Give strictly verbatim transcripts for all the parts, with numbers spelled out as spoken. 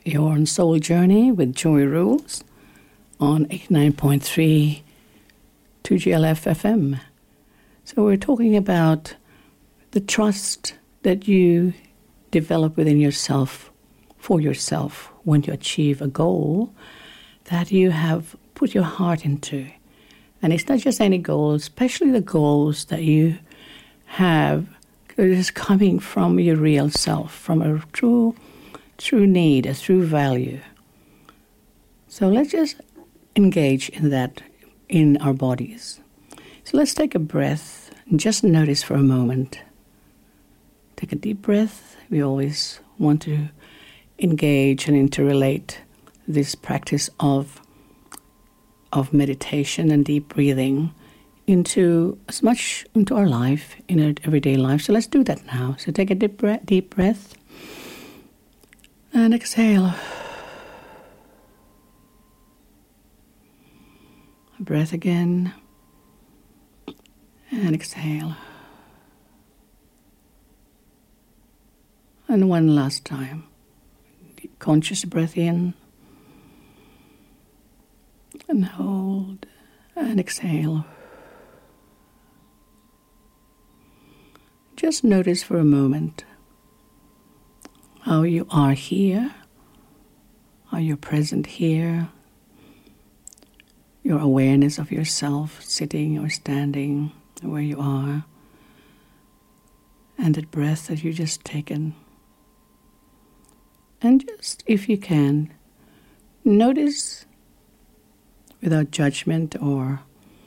You're on Soul Journey with Joy Rules on eighty-nine point three two G L F F M. So we're talking about the trust that you develop within yourself, for yourself, when you achieve a goal that you have put your heart into. And it's not just any goals, especially the goals that you have that is coming from your real self, from a true true need, a true value. So let's just engage in that in our bodies. So let's take a breath and just notice for a moment. Take a deep breath. We always want to engage and interrelate this practice of, of meditation and deep breathing into as much into our life, in our everyday life. So let's do that now. So take a deep breath, deep breath. And exhale. A breath again. And exhale. And one last time. Deep conscious breath in. And hold. And exhale. Just notice for a moment how you are here, how you're present here, your awareness of yourself, sitting or standing where you are, and that breath that you've just taken. And just, if you can, notice without judgment or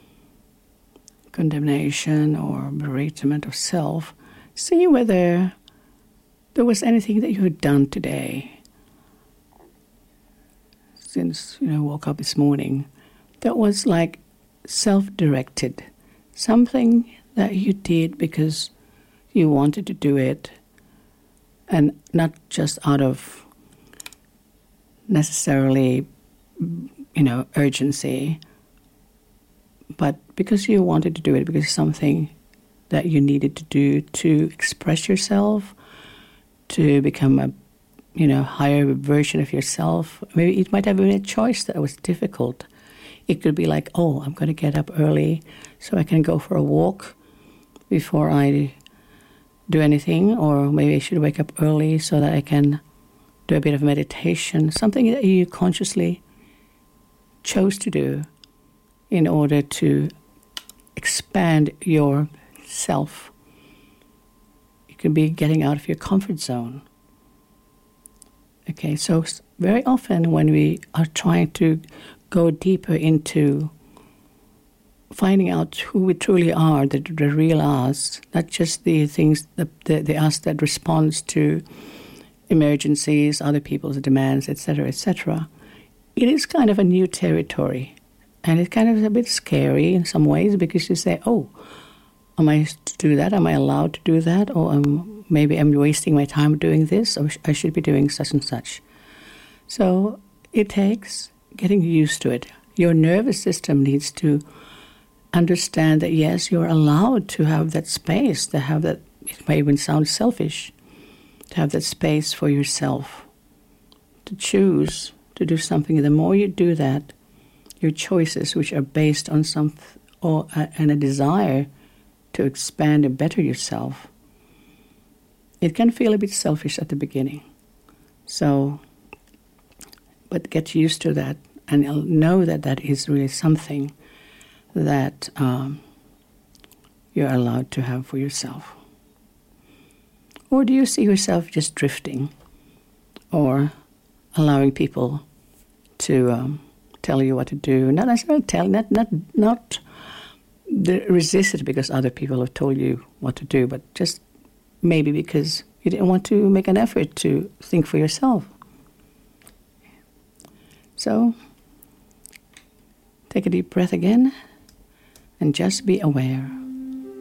condemnation or beratement of self, see whether there was anything that you had done today, since you know woke up this morning, that was like self-directed, something that you did because you wanted to do it, and not just out of necessarily, you know, urgency, but because you wanted to do it because something that you needed to do to express yourself, to become a, you know, higher version of yourself. Maybe it might have been a choice that was difficult. It could be like, oh, I'm going to get up early so I can go for a walk before I do anything, or maybe I should wake up early so that I can do a bit of meditation, something that you consciously chose to do in order to expand yourself. Could be getting out of your comfort zone. Okay, so very often when we are trying to go deeper into finding out who we truly are, the, the real us, not just the things, the, the, the us that responds to emergencies, other people's demands, et cetera, et cetera, it is kind of a new territory. And it's kind of a bit scary in some ways because you say, oh, am I to do that? Am I allowed to do that? Or um, maybe I'm wasting my time doing this, or I should be doing such and such. So it takes getting used to it. Your nervous system needs to understand that, yes, you're allowed to have that space, to have that, it may even sound selfish, to have that space for yourself, to choose to do something. The more you do that, your choices, which are based on some, or uh, and a desire to expand and better yourself, it can feel a bit selfish at the beginning. So, but get used to that and you'll know that that is really something that um, you're allowed to have for yourself. Or do you see yourself just drifting or allowing people to um, tell you what to do? Not necessarily tell, not, not, not the, resist it because other people have told you what to do, but just maybe because you didn't want to make an effort to think for yourself. So, take a deep breath again and just be aware.